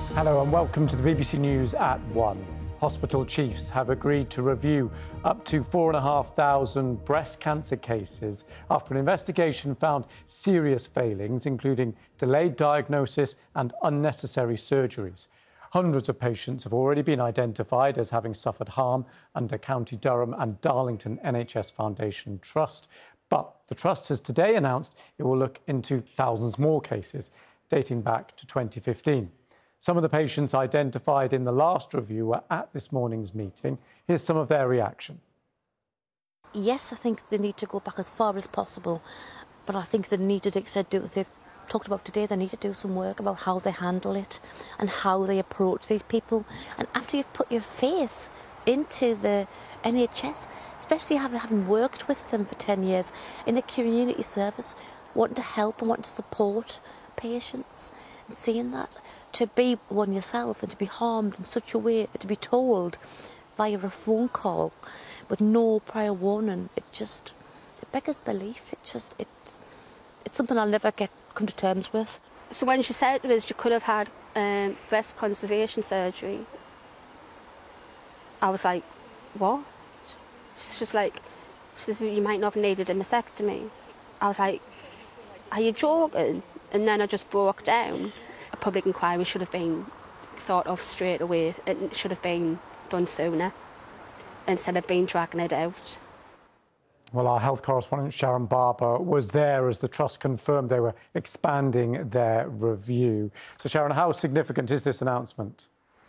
Hello and welcome to the BBC News at 1. Hospital chiefs have agreed to review up to 4,500 breast cancer cases after an investigation found serious failings, including delayed diagnosis and unnecessary surgeries. Hundreds of patients have already been identified as having suffered harm under County Durham and Darlington NHS Foundation Trust. But the Trust has today announced it will look into thousands more cases dating back to 2015. Some of the patients identified in the last review were at this morning's meeting. Here's some of their reaction. Yes, I think they need to go back as far as possible, but I think they need to, they've talked about today, they need to do some work about how they handle it and how they approach these people. And after you've put your faith into the NHS, especially having worked with them for 10 years in a community service, wanting to help and wanting to support patients, and seeing that, to be one yourself and to be harmed in such a way, to be told via a phone call with no prior warning, it beggars belief. It's something I'll never come to terms with. So when she said to us she could have had breast conservation surgery, I was like, what? She's like, she says, you might not have needed a mastectomy. I was like, are you joking? And then I just broke down. A public inquiry should have been thought of straight away. It should have been done sooner instead of being dragging it out. Well, our health correspondent Sharon Barber was there as the Trust confirmed they were expanding their review. So, Sharon, how significant is this announcement?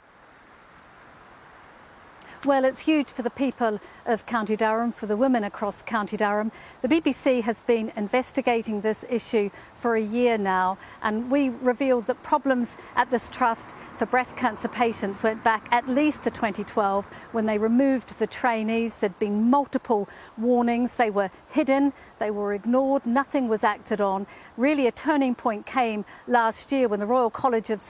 Well, it's huge for the people of County Durham, for the women across County Durham. The BBC has been investigating this issue for a year now, and we revealed that problems at this trust for breast cancer patients went back at least to 2012 when they removed the trainees. There'd been multiple warnings. They were hidden, they were ignored, nothing was acted on. Really, a turning point came last year when the Royal College of